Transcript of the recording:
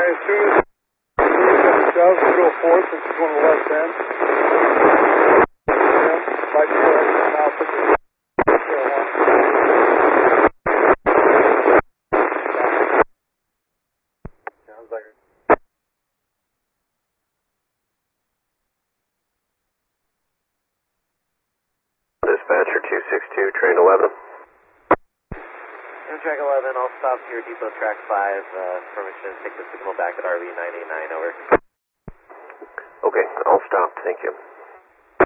as soon as it does, we'll go forth. This is one of the left ends. Right foot, now put the tail on. Sounds like it. Dispatcher 262, train 11. Track 11, I'll stop here, depot track 5, permission to take the signal back at RV 989, over. Okay, I'll stop, thank you.